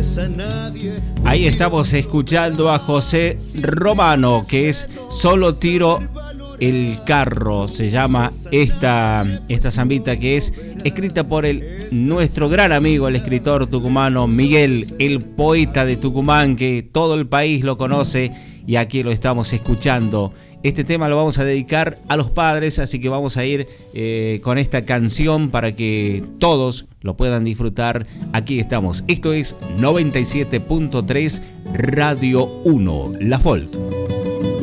Ahí estamos escuchando a José Romano, que es Solo tiro el carro, se llama esta zambita, que es escrita por nuestro gran amigo, el escritor tucumano Miguel, el poeta de Tucumán, que todo el país lo conoce y aquí lo estamos escuchando. Este tema lo vamos a dedicar a los padres, así que vamos a ir con esta canción para que todos lo puedan disfrutar. Aquí estamos. Esto es 97.3 Radio 1, La Folk.